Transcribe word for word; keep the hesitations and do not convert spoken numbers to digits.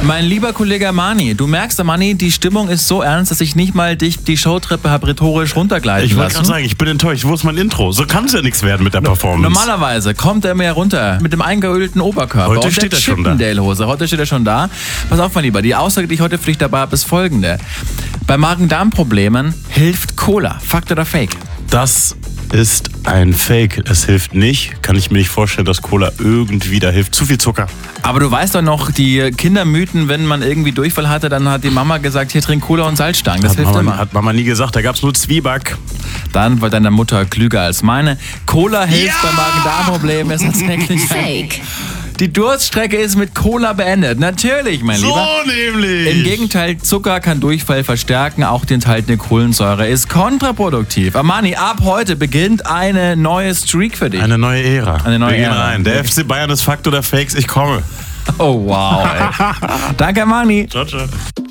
Mein lieber Kollege Armani, du merkst, Armani, die Stimmung ist so ernst, dass ich nicht mal dich die Showtreppe habe rhetorisch runtergleiten Ich wollte lassen. gerade sagen, ich bin enttäuscht. Wo ist mein Intro? So kann es ja nichts werden mit der Performance. Normalerweise kommt er mir runter mit dem eingeölten Oberkörper. Heute und steht der er schon da. Chippendale-Hose. Heute steht er schon da. Pass auf, mein Lieber, die Aussage, die ich heute für dich dabei habe, ist folgende. Bei Magen-Darm-Problemen hilft Cola. Fakt oder Fake? Das ist ein Fake. Es hilft nicht. Kann ich mir nicht vorstellen, dass Cola irgendwie da hilft. Zu viel Zucker. Aber du weißt doch noch, die Kindermythen, wenn man irgendwie Durchfall hatte, dann hat die Mama gesagt, hier trink Cola und Salzstangen. Das hat hilft Mama, immer. Hat Mama nie gesagt, da gab es nur Zwieback. Dann war deine Mutter klüger als meine. Cola hilft Ja! bei Magen-Darm-Problemen. Ist tatsächlich Fake. Die Durststrecke ist mit Cola beendet. Natürlich, mein So Lieber. nämlich. Im Gegenteil, Zucker kann Durchfall verstärken, auch die enthaltene Kohlensäure ist kontraproduktiv. Armani, ab heute beginnt eine neue Streak für dich. Eine neue Ära. Eine neue Wir gehen Ära. rein. Der F C Bayern ist Fakt oder Fakes. Ich komme. Oh wow, ey. Danke, Armani. Ciao, ciao.